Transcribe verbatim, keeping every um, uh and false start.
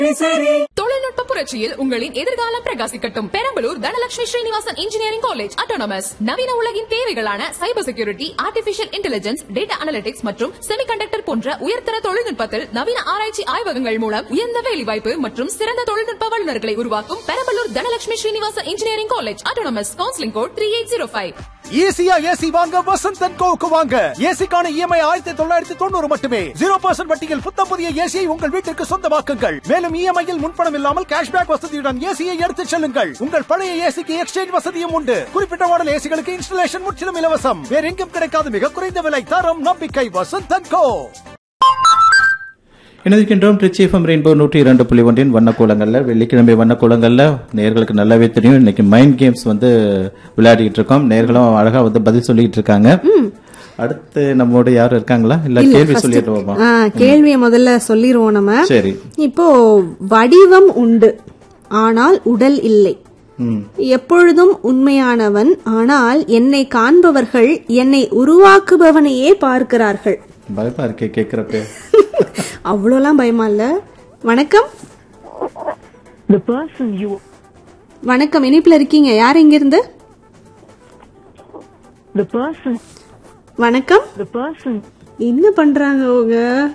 தொழில்நுட்ப புரட்சியில் உங்களின் எதிர்காலம் பிரகாசிக்கட்டும். Perambalur Dhanalakshmi Srinivasan engineering college autonomous நவீன உலகின் தேவைகளான cyber security, artificial intelligence, data analytics மற்றும் செமிகண்டக்டர் போன்ற உயர்தர தொழில்நுட்பத்தில் நவீன ஆராய்ச்சி ஆய்வகங்கள் மூலம் உயர்ந்த வேலைவாய்ப்பு மற்றும் சிறந்த தொழில்நுட்ப வல்லுநர்களை உருவாக்கும் Perambalur Dhanalakshmi Srinivasan engineering college autonomous. Counselling code three eight zero five. ஈஸியா ஏசி வாங்க வசந்த் அண்ட் கோவுக்கு வாங்க. ஏசிக்கான இஎம்ஐ ஆயிரத்தி தொள்ளாயிரத்தி தொண்ணூறு மட்டுமே. ஜீரோ பர்சன்ட் வட்டியில் புத்தம் புதிய ஏசியை உங்கள் வீட்டிற்கு சொந்தமாக்குங்கள். மேலும் இஎம்ஐயில் முன்பணம் இல்லாமல் கேஷ்பேக் வசதியுடன் ஏசியை எடுத்துச் செல்லுங்கள். உங்கள் பழைய ஏசிக்கு எக்ஸ்சேஞ்ச் வசதியும் உண்டு. குறிப்பிட்ட மாடல் ஏசிகளுக்கு இன்ஸ்டலேஷன் முற்றிலும் இலவசம். வேற எங்கும் கிடைக்காத மிக குறைந்த விலை, தரம், நம்பிக்கை. வசந்த் அண்ட் கோ. இணைந்திருக்கின்றோம் ட்ரிச்சி எஃப்எம் ரெயின்போ நூற்றி இரண்டு புள்ளி ஒன்றின் வண்ணக்கூலங்கள்ல. வெள்ளிக்கிழமை வண்ணக்கூலங்கள்ல நேர்களுக்கு நல்லாவே தெரியும், இன்னைக்கு மைண்ட் கேம்ஸ் வந்து விளையாடிட்டு இருக்கோம். நேர்களும் அழகா வந்து பதில் சொல்லிட்டு இருக்காங்க. அடுத்து நம்மளோட யாரும் இருக்காங்களா? இல்ல கேள்வி சொல்லிடுவோமா? கேள்வியை முதல்ல சொல்லிடுவோம் நம்ம. சரி. இப்போ வடிவம் உண்டு ஆனால் உடல் இல்லை, எப்பொழுதும் உண்மையானவன், ஆனால் என்னை காண்பவர்கள் என்னை உருவாக்குபவனையே பார்க்கிறார்கள். பயமா இருக்கே கேக்குறப்ப. அவ்வளோலாம் பயமா இல்ல. வணக்கம். வணக்கம், இணைப்புல இருக்கீங்க. யார் இங்க இருந்து? வணக்கம். என்ன பண்றாங்க அவங்க?